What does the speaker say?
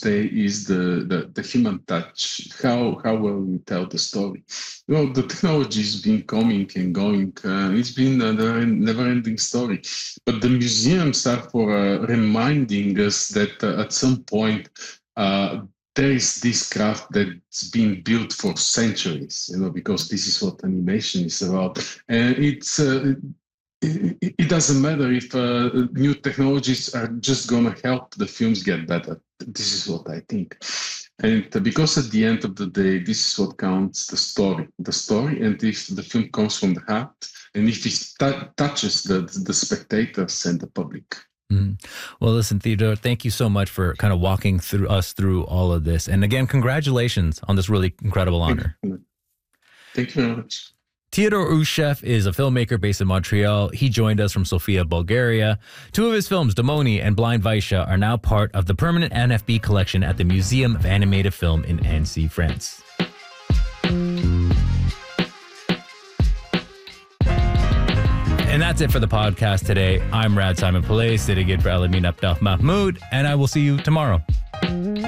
stay is the human touch. How well we tell the story. The technology has been coming and going. It's been a never-ending story. But the museums are for reminding us that at some point there is this craft that's been built for centuries. Because this is what animation is about, and it doesn't matter if new technologies are just going to help the films get better. This is what I think. And because at the end of the day, this is what counts, the story. And if the film comes from the heart, and if it touches the spectators and the public. Mm. Well, listen, Theodore, thank you so much for kind of walking us through all of this. And again, congratulations on this really incredible honor. Thank you very much. Theodore Ushchev is a filmmaker based in Montreal. He joined us from Sofia, Bulgaria. 2 of his films, Demoni and Blind Vaisha, are now part of the permanent NFB collection at the Museum of Animated Film in Annecy, France. And that's it for the podcast today. I'm Rad Simon Pillay, sitting in for Elamin Abdel Mahmoud, and I will see you tomorrow.